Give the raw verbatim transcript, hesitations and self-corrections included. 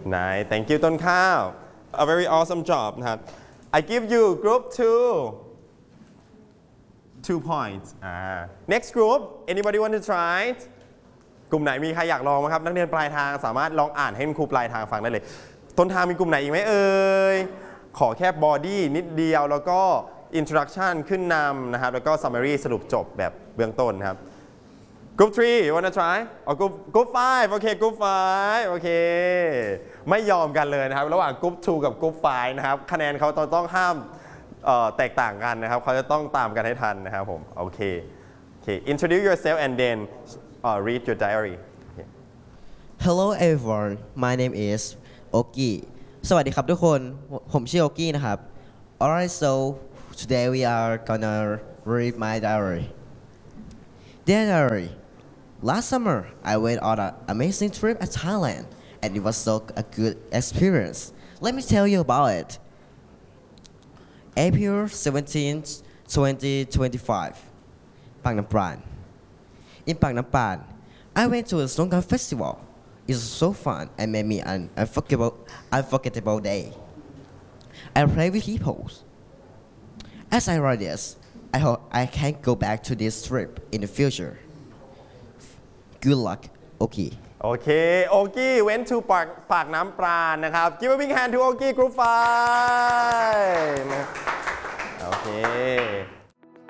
Nice thank you ต้นข้าว a very awesome job นะครับ I give you group two two points อ่า next group anybody want to try กลุ่มไหนมีใครอยากลองไหมครับนักเรียนปลายทางสามารถลองอ่านให้คุณครูปลายทางฟังได้เลยต้นทางมีกลุ่มไหนอีกไหมเอ่ยขอแค่ body นิดเดียวแล้วก็ introduction ขึ้นนำนะครับแล้วก็ summary สรุปจบแบบเบื้องต้นนะครับ Group three you wanna try อ๋อ Group Group five โอเค Group five โอเคไม่ยอมกันเลยนะครับระหว่าง Group two กับ Group five นะครับคะแนนเขาต้องต้องห้ามแตกต่างกันนะครับเขาจะต้องตามกันให้ทันนะครับผมโอเคโอเค introduce yourself and then uh, read your diary okay. Hello everyone my name is Oki สวัสดีครับทุกคนผมชื่อ Oki นะครับ Alright so today we are gonna read my diary Dear diary last summer I went on an amazing trip at Thailand and it was so a good experience let me tell you about it April seventeenth twenty twenty-five ปางน้ำปราน In Phang Nam Pran I went to a Songkran festival it was so fun and made me an unforgettable unforgettable day I played with people as I write this I hope I can go back to this trip in the future good luck Oki โอเคโอกี้ went to ปากปากน้ำปราณนะครับ give a big hand to โอกี้ group five โอเค